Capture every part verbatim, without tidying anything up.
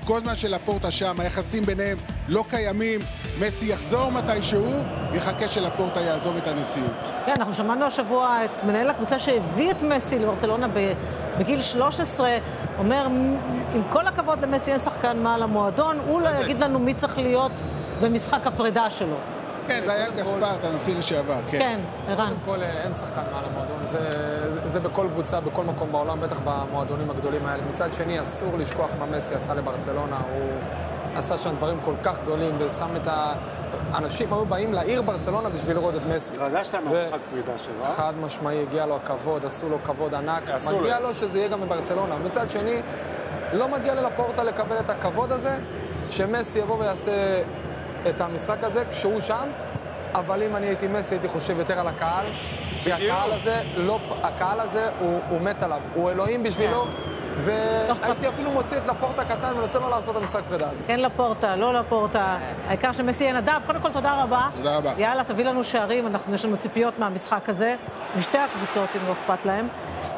כל זמן שלפורטה שם, היחסים ביניהם לא קיימים, מסי יחזור מתישהו, יחכה שלפורטה יעזוב את הנשיאות. כן, אנחנו שמענו השבוע את מנהל הקבוצה שהביא את מסי לברצלונה בגיל שלוש עשרה, אומר, עם כל הכבוד למסי אין שחקן מעל המועדון, הוא לא יגיד לנו מי צריך להיות במשחק הפרידה שלו. כן, זה היה גספרט, הנשיא לשעבר, כן. כן, ערן. קודם כל, אין שחקן מעל המועדון. זה, זה, זה בכל קבוצה, בכל מקום בעולם, בטח במועדונים הגדולים האלה. מצד שני, אסור לשכוח מה מסי עשה לברצלונה. הוא עשה שם דברים כל כך גדולים, ושם את ה... אנשים היו באים לעיר ברצלונה בשביל לראות את מסי. התרגשת מהמשחק פרידה שלו, אה? חד משמעי, הגיע לו הכבוד, עשו לו כבוד ענק. מגיע לו שזה יהיה גם בברצלונה. מצד שני, לא מגיע ללפורטה לקבל את הכבוד הזה, שמסי יבוא ויעשה את המשחק הזה כשהוא שם, אבל אם אני הייתי מסי, הייתי חושב יותר על הקהל, כי הקהל הזה, לא, הקהל הזה הוא, הוא מת עליו, הוא אלוהים בשבילו, והייתי אפילו מוציא את לפורטה קטן ונותן לו לעשות את המשחק פרידה הזה. כן לפורטה, לא לפורטה, העיקר שמסי יהיה נדב. קודם כל, תודה רבה. תודה רבה. יאללה, תביא לנו שערים, אנחנו יש לנו ציפיות מהמשחק הזה, משתי הקבוצות, אם לא אכפת להם.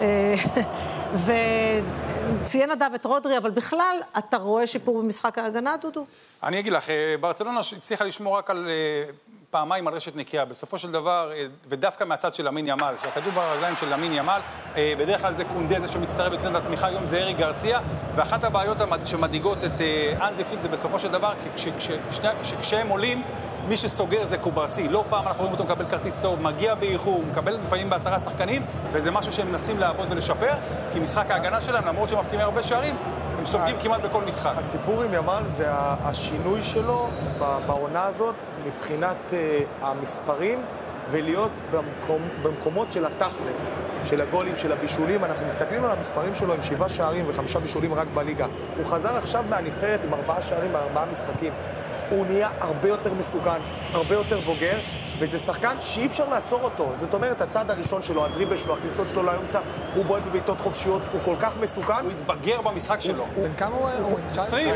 וציין נדב את רודרי, אבל בכלל, אתה רואה שיפור במשחק ההגנה, דודו? אני אגיד לך, ברצלונה הצליחה לשמור רק על פעמיים על רשת נקייה. בסופו של דבר, ודווקא מהצד של למין ימל, כשהכדור ברגליים של למין ימל, בדרך כלל זה קונדה, זה שמצטרף ותנן את התמיכה, היום זה ארי גרסיה, ואחת הבעיות שמדאיגות את אנזי פליק זה בסופו של דבר, כשהם עולים, מי שסוגר זה קוברסי. לא פעם אנחנו רואים אותו מקבל כרטיס צהוב, מגיע באיחור, מקבל לפעמים בעשרה שחקנים, וזה משהו שהם מנסים לעבוד ולשפר, כי משחק ההגנה שלהם, למרות שהם מפקיעים הרבה שערים, הם סופגים כמעט בכל משחק. הסיפור עם ימל זה השינוי שלו בעונה הזאת מבחינת המספרים, ולהיות במקום, במקומות של התכלס, של הגולים, של הבישולים. אנחנו מסתכלים על המספרים שלו עם שבעה שערים וחמישה בישולים רק בליגה. הוא חזר עכשיו מהנבחרת עם ארבעה שערים בארבעה משחקים. הוא נהיה הרבה יותר מסוכן, הרבה יותר בוגר, וזה שחקן שאי אפשר לעצור אותו. זאת אומרת, הצד הראשון שלו, הדריבל שלו, הכניסות שלו לאמצע, הוא בועט בבעיטות חופשיות, הוא כל כך מסוכן. הוא התבגר במשחק שלו. בן כמה הוא? עשרים.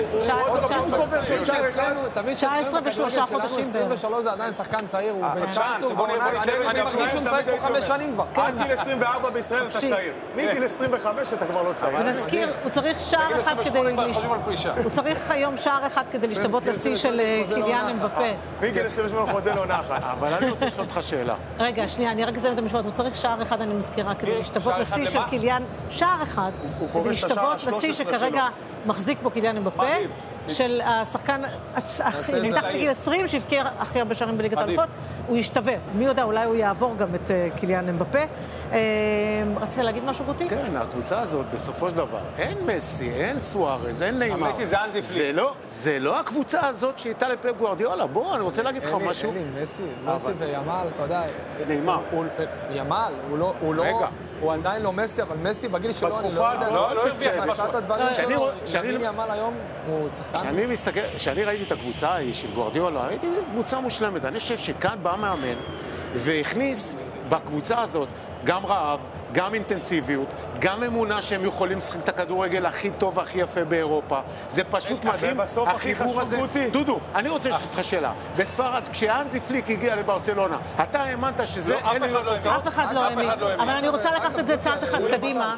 תשע עשרה ושלושה חודשים. עשרים ושלוש זה עדיין שחקן צעיר, הוא בן תשע עשרה. אני מרגיש שהוא משחק פה חמש שנים כבר. עד גיל עשרים וארבע בישראל אתה צעיר. מגיל עשרים וחמש אתה כבר לא צעיר. ונזכיר, הוא צריך שער אחד כדי... הוא צריך היום שער אחד כדי להשתוות לשיא של קיליאן אמבפה. מגיל עשרים ושמונה חוזה לעונה אחת. אבל אני רוצה לשאול אותך שאלה. רגע, שנייה, אני רק אסיים את המשפט. הוא צריך שער אחד, אני מזכירה, כדי להשתוות לשיא של קיליאן. שער אחד, כדי להשתוות לשיא שכרגע מחזיק בו קיליאן אמבפה, של השחקן מתחת לגיל עשרים, שהבקיע הכי הרבה שערים בליגת האלופות, הוא ישתווה. מי יודע, אולי הוא יעבור גם את קיליאן אמבפה. רצית להגיד משהו, רותי? כן, הקבוצה הזאת, בסופו של דבר, אין מסי, אין סוארז, אין ניימר. מסי זה אנזי פליק. זה לא הקבוצה הזאת שהייתה לפפ גוארדיולה. בוא, אני רוצה להגיד לך משהו. אלי, מסי, מסי וימל, אתה יודע... ניימר. ימל, הוא לא... רגע. הוא עדיין לא מסי, אבל מסי בגיל שלו, אני לא יודע... לא, לא הרוויח משהו. עשה את הדברים שלו, למין ימל היום הוא שחקן. כשאני מסתכל, כשאני ראיתי את הקבוצה ההיא של גוארדיולה, ראיתי קבוצה מושלמת. אני חושב שכאן בא מאמן והכניס בקבוצה הזאת גם רעב, גם אינטנסיביות, גם אמונה שהם יכולים לשחק את הכדורגל הכי טוב והכי יפה באירופה. זה פשוט מדהים. בסוף הכי חשוב, גוטי. דודו, אני רוצה לשאול אותך שאלה. בספרד, כשאנזי פליק הגיע לברצלונה, אתה האמנת שזה... אף אחד לא האמין. אבל אני רוצה לקחת את זה צעד אחד קדימה.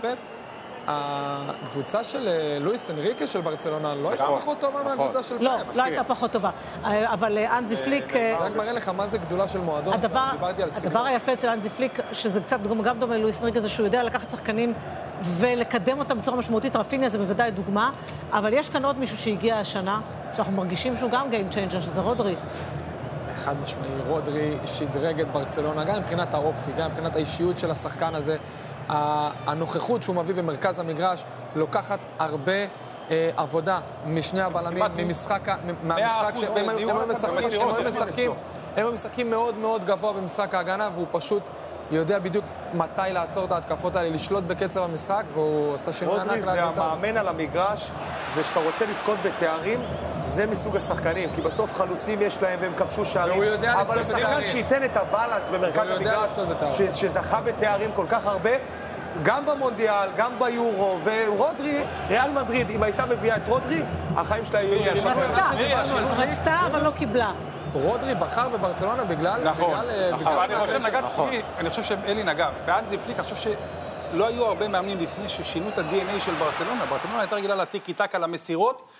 הקבוצה של לואיס אנריקה של ברצלונה לא הייתה פחות טובה מהקבוצה של פאפ. לא, לא הייתה פחות טובה. אבל אנזי פליק... זה רק מראה לך מה זה גדולה של מועדון. הדבר היפה אצל אנזי פליק, שזה קצת גם דומה ללואיס אנריקה, זה שהוא יודע לקחת שחקנים ולקדם אותם בצורה משמעותית. רפיניה זה בוודאי דוגמה, אבל יש כאן עוד מישהו שהגיע השנה, שאנחנו מרגישים שהוא גם גיים צ'יינג'ר, שזה רודרי. אחד משמעי, רודרי שדרג את ברצלונה, גם מבחינת האופי, גם מבחינת האישיות של השחקן הזה. הנוכחות שהוא מביא במרכז המגרש לוקחת הרבה אה, עבודה משני הבלמים, ממשחק, מהמשחק שהם היו משחקים, הם משחקים מאוד מאוד גבוה במשחק ההגנה, והוא פשוט יודע בדיוק מתי לעצור את ההתקפות האלה, לשלוט בקצב המשחק, והוא עושה שינוי ענק לקבוצה. רודרי זה המאמן על המגרש, ושאתה רוצה לזכות בתארים, זה מסוג השחקנים, כי בסוף חלוצים יש להם והם כבשו שערים, אבל השחקן שייתן את הבלנס במרכז המגרש, שזכה בתארים כל כך הרבה, גם במונדיאל, גם ביורו, ורודרי, ריאל מדריד, אם הייתה מביאה את רודרי, החיים שלה היו... רצתה, רצתה, אבל לא קיבלה. רודרי בחר בברצלונה בגלל... נכון, אני חושב שאלי נגע, באנזי פליק, אני חושב שלא היו הרבה מאמנים לפני ששינו את ה-די אן איי של ברצלונה. ברצלונה הייתה רגילה לטיקי-טק על המסירות,